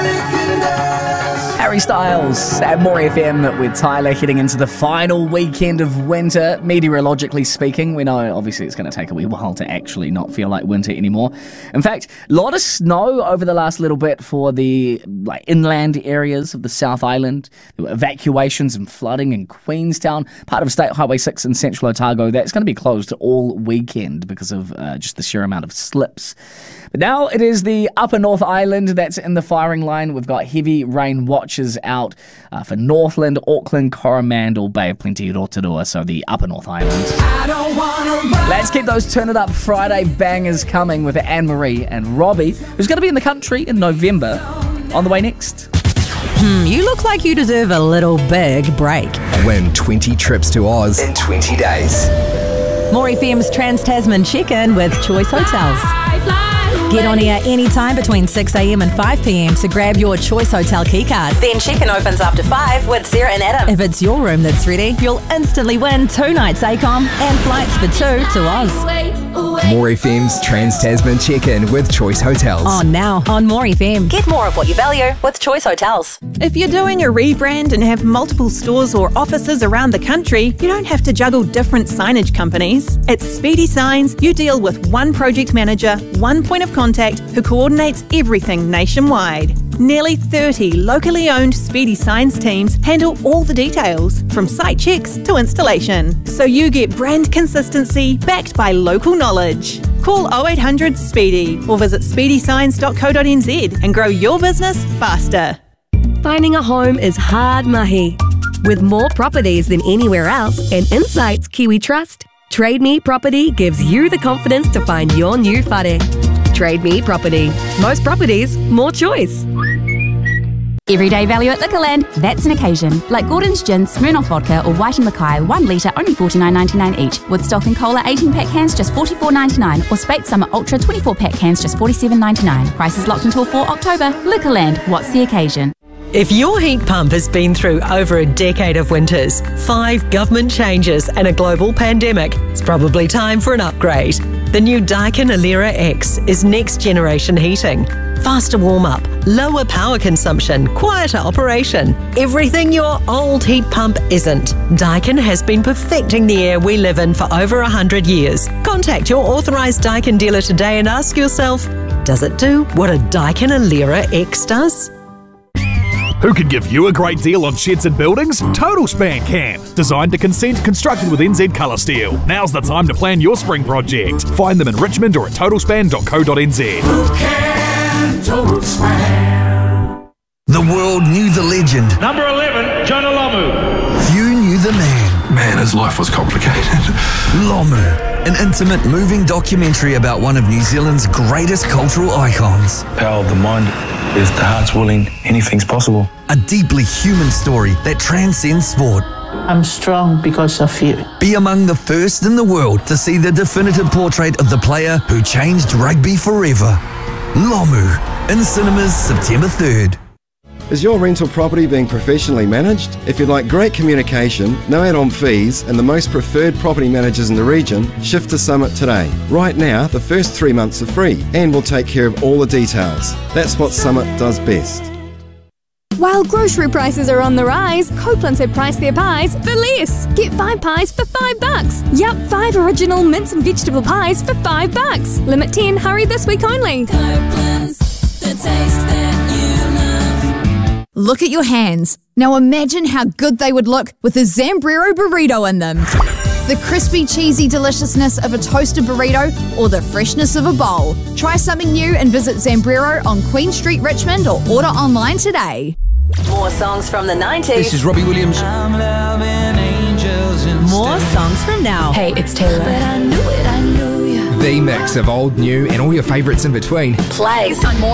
Harry Styles at More FM with Tyler heading into the final weekend of winter. Meteorologically speaking, we know obviously it's going to take a wee while to actually not feel like winter anymore. In fact, a lot of snow over the last little bit for the inland areas of the South Island. There were evacuations and flooding in Queenstown, part of State Highway 6 in Central Otago. That's going to be closed all weekend because of just the sheer amount of slips. But now it is the Upper North Island that's in the firing line. We've got heavy rain watches out for Northland, Auckland, Coromandel, Bay of Plenty, Rotorua, so the Upper North Island. Let's keep those Turn It Up Friday bangers coming with Anne-Marie and Robbie, who's going to be in the country in November. On the way next. You look like you deserve a little big break. Win 20 trips to Oz in 20 days. More FM's Trans-Tasman check-in with Choice Hotels. Get on air anytime between 6am and 5pm to grab your Choice Hotel keycard. Then check-in opens after 5 with Sarah and Adam. If it's your room that's ready, you'll instantly win 2 nights ACOM and flights for 2 to Oz. More FM's Trans-Tasman check-in with Choice Hotels. On now on More FM. Get more of what you value with Choice Hotels. If you're doing a rebrand and have multiple stores or offices around the country, you don't have to juggle different signage companies. At Speedy Signs, you deal with one project manager, one point of contact who coordinates everything nationwide. Nearly 30 locally owned Speedy Signs teams handle all the details, from site checks to installation. So you get brand consistency backed by local knowledge. Call 0800 Speedy or visit speedysigns.co.nz and grow your business faster. Finding a home is hard mahi. With more properties than anywhere else and insights Kiwi trust, Trade Me Property gives you the confidence to find your new whare. Trade Me Property. Most properties, more choice. Everyday value at Liquorland, that's an occasion. Like Gordon's Gin, Smirnoff Vodka or White & Mackay, 1 litre only $49.99 each. With Stock and Cola 18-pack cans just $44.99 or Spate Summer Ultra 24-pack cans just $47.99. Prices locked until 4 October. Liquorland, what's the occasion? If your heat pump has been through over a decade of winters, 5 government changes and a global pandemic, it's probably time for an upgrade. The new Daikin Alera X is next generation heating. Faster warm-up, lower power consumption, quieter operation. Everything your old heat pump isn't. Daikin has been perfecting the air we live in for over 100 years. Contact your authorised Daikin dealer today and ask yourself, does it do what a Daikin Alera X does? Who can give you a great deal on sheds and buildings? Total Span can. Designed to consent, constructed with NZ Colour Steel. Now's the time to plan your spring project. Find them in Richmond or at totalspan.co.nz. Who can Total Span? The world knew the legend. Number 11, Jonah Lomu. Few knew the man. Man, his life was complicated. Lomu, an intimate, moving documentary about one of New Zealand's greatest cultural icons. Power of the mind. If the heart's willing, anything's possible. A deeply human story that transcends sport. I'm strong because of you. Be among the first in the world to see the definitive portrait of the player who changed rugby forever. Lomu, in cinemas September 3rd. Is your rental property being professionally managed? If you'd like great communication, no add-on fees and the most preferred property managers in the region, shift to Summit today. Right now, the first 3 months are free and we'll take care of all the details. That's what Summit does best. While grocery prices are on the rise, Copeland's have priced their pies for less. Get 5 pies for $5. Yup, 5 original mince and vegetable pies for $5. Limit 10, hurry this week only. Copeland's, the taste that you love. Look at your hands. Now imagine how good they would look with a Zambrero burrito in them. The crispy, cheesy deliciousness of a toasted burrito or the freshness of a bowl. Try something new and visit Zambrero on Queen Street, Richmond, or order online today. More songs from the 90s. This is Robbie Williams. More songs from now. Hey, it's Taylor. But I knew it, I knew you. The mix of old, new, and all your favourites in between. Plays. On More